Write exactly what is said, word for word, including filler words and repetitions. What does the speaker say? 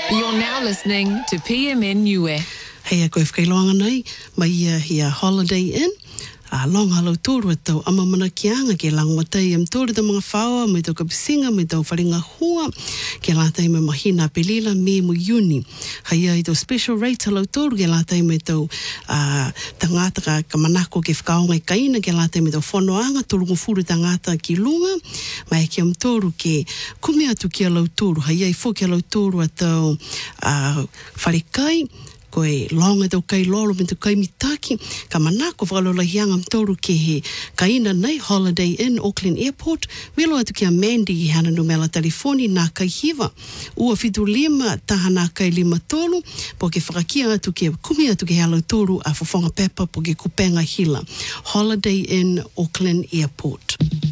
You're now listening to P M N Niue. Hei a koe whakailoanga nei, mai ia hia Holiday Inn. A long halo tōru atau ama mana kianga ke langwatai am tōru ta mga whaua, mai tau kapisinga, mai tau wharinga hua, ke lātai me mahina pelila me mu yuni. Hei ai tau special rate halo tōru ke lātai me tau uh, tangata ka, ka manako ke whakaongai kaina, ke lātai me tau whonoanga, tōrungu furu tangata ki lunga, mai ke am tōru ke kume atu ki alau tōru, hei ai fo ke alau tōru atau uh, wharikai, koe longa tau kai lolo me tau kai mitaki, ka manako whakalola hianga mtoru ke he kaina nei Holiday Inn Auckland Airport, wilo atu kia Mandy i hana numela telefoni nā kai hiva, ua fitu lima taha nā kai lima tolu, po ke whakakia atu ke kumi atu ke halau toru a whawhonga pepa po ke kupenga hila. Holiday Inn Auckland Airport.